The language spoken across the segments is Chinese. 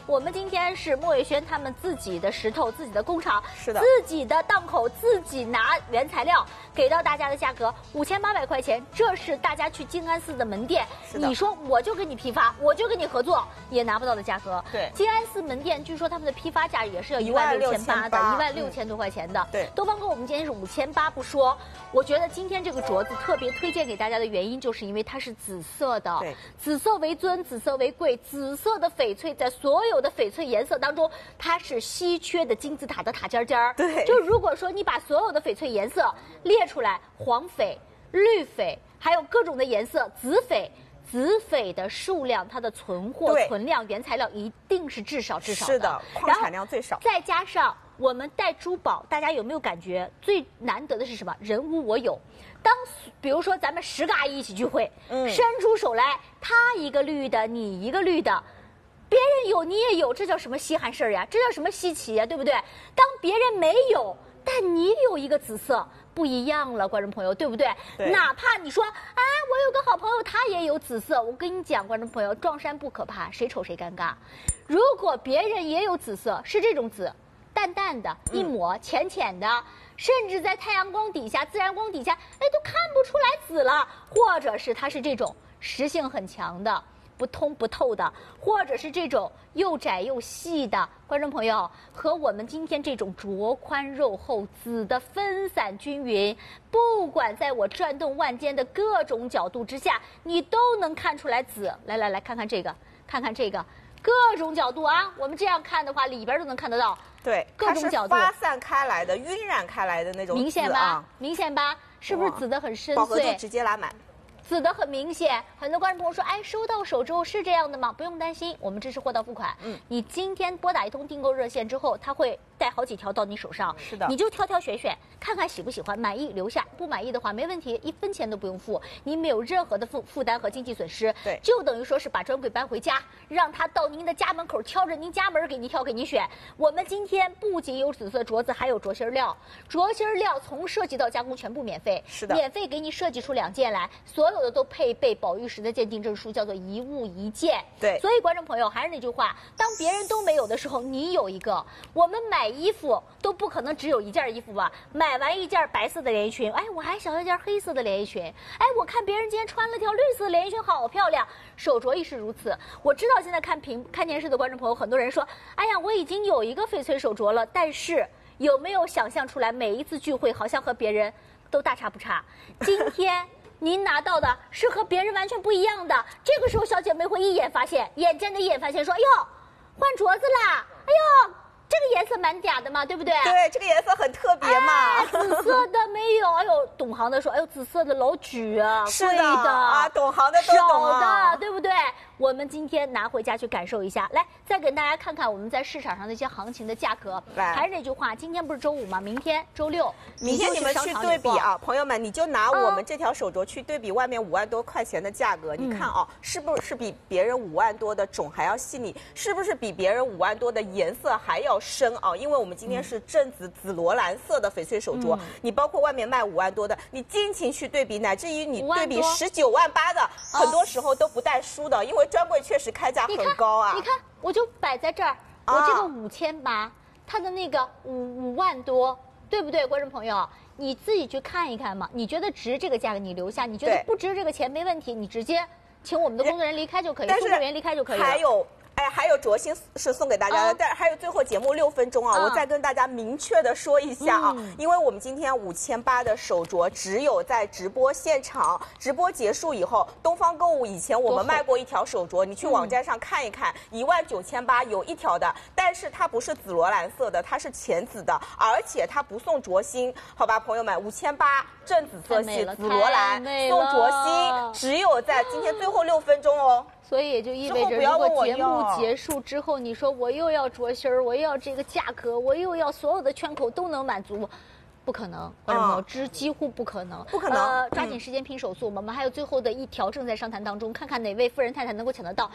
我们今天是莫伟轩他们自己的石头、自己的工厂， 是的， 自己的档口，自己拿原材料给到大家的价格5800块钱，这是大家去静安寺的门店，你说我就跟你批发，我就跟你合作，也拿不到的价格。 对， 静安寺门店据说他们的批发价也是要16800的，16000多块钱的。 对， 东方哥，我们今天是5800不说，我觉得今天这个镯子特别推荐给大家的原因，就是因为它是紫色的， 对， 紫色为尊，紫色为贵，紫色的翡翠在所有的翡翠颜色当中，它是稀缺的金字塔的塔尖尖儿。 对， 就如果说你把所有的翡翠颜色列出来，黄翡、绿翡，还有各种的颜色，紫翡的数量，它的存货、存量、原材料一定是至少是的，矿产量最少， 再加上我们戴珠宝，大家有没有感觉最难得的是什么？人无我有。当比如说咱们10个阿姨一起聚会，伸出手来，她一个绿的，你一个绿的，别人有你也有，这叫什么稀罕事儿呀？这叫什么稀奇呀？对不对？当别人没有，但你有一个紫色，不一样了，观众朋友，对不对？哪怕你说，哎，我有个好朋友，他也有紫色，我跟你讲，观众朋友，撞衫不可怕，谁丑谁尴尬。如果别人也有紫色，是这种紫，淡淡的，一抹浅浅的，甚至在太阳光底下、自然光底下，哎，都看不出来紫了。或者是它是这种实性很强的，不通不透的，或者是这种又窄又细的，观众朋友，和我们今天这种镯宽肉厚、紫的分散均匀，不管在我转动腕间的各种角度之下，你都能看出来紫。来，看看这个，看看这个。各种角度啊，我们这样看的话，里边都能看得到。 对， 各种角度发散开来的、晕染开来的那种紫， 明显吧？明显吧？是不是紫的很深邃？ 饱和度直接拉满。 紫的很明显，很多观众朋友说，哎，收到手之后是这样的吗？不用担心，我们支持货到付款。你今天拨打一通订购热线之后，他会带好几条到你手上。 是的， 你就挑挑选选，看看喜不喜欢，满意留下，不满意的话没问题，1分钱都不用付，你没有任何的负担和经济损失。 对， 就等于说是把专柜搬回家，让他到您的家门口挑着您家门给您挑给您选。我们今天不仅有紫色镯子，还有镯芯料，镯芯料从设计到加工全部免费。 是的， 免费给你设计出2件来，所有的都配备宝玉石的鉴定证书，叫做一物一件。 对， 所以观众朋友还是那句话，当别人都没有的时候，你有一个。我们买衣服都不可能只有1件衣服吧？买完1件白色的连衣裙，哎，我还想要1件黑色的连衣裙。哎，我看别人今天穿了条绿色的连衣裙，好漂亮。手镯亦是如此。我知道现在看电视的观众朋友，很多人说，哎呀，我已经有一个翡翠手镯了，但是有没有想象出来，每一次聚会好像和别人都大差不差？今天您拿到的是和别人完全不一样的。这个时候，小姐妹会眼尖的一眼发现，说：“哎呦，换镯子啦！哎呦，这个颜色蛮嗲的嘛，对不对？ 对，这个颜色很特别嘛。 哎，紫色的没有。哎呦，懂行的说，哎呦，紫色的老举啊， 是贵的啊，懂行的都懂少的，对不对？我们今天拿回家去感受一下，来，再给大家看看我们在市场上的一些行情的价格。还是那句话，今天不是周5吗？明天周6， 明天你们去对比啊，朋友们，你就拿我们这条手镯去对比外面5万多块钱的价格，你看啊，是不是比别人5万多的种还要细腻？是不是比别人5万多的颜色还要深啊？因为我们今天是正紫罗兰色的翡翠手镯，你包括外面卖5万多的，你尽情去对比，乃至于你对比19万8的，很多时候都不带输的，因为专柜确实开价很高啊。 你看，我就摆在这儿，我这个5800，它的那个5万多，对不对，观众朋友？你自己去看一看嘛。你觉得值这个价格，你留下；你觉得不值这个钱，没问题，你直接请我们的工作人员离开就可以，送货员离开就可以了。 还有镯芯是送给大家的，但还有最后节目6分钟啊，我再跟大家明确的说一下啊，因为我们今天5800的手镯只有在直播现场，直播结束以后，东方购物以前我们卖过一条手镯，你去网站上看一看，19800有一条的，但是它不是紫罗兰色的，它是浅紫的，而且它不送镯芯，好吧，朋友们，5800正紫色系紫罗兰送镯芯，只有在今天最后6分钟哦。 所以也就意味着，如果节目结束之后，你说我又要镯芯儿，我又要这个价格，我又要所有的圈口都能满足，不可能，观众朋友，几乎不可能， 不可能。 抓紧时间拼手速，我们还有最后的一条正在商谈当中，看看哪位富人太太能够抢得到。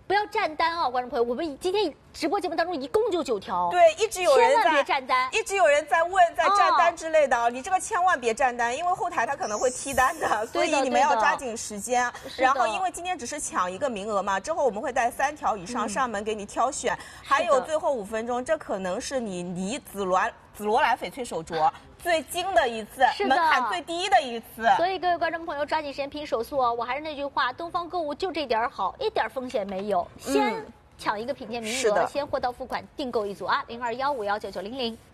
不要占单啊，观众朋友，我们今天直播节目当中一共就9条， 对，一直有人千万别占单， 一直有人在问在占单之类的，你这个千万别占单，因为后台他可能会踢单的，所以你们要抓紧时间。然后因为今天只是抢1个名额嘛，之后我们会带3条以上上门给你挑选，还有最后5分钟，这可能是你离紫罗兰翡翠手镯最近的一次，门槛最低的一次。 所以各位观众朋友，抓紧时间拼手速哦！我还是那句话，东方购物就这点好，一点风险没有。先抢1个品鉴名额，先货到付款，订购一组啊，0215199900。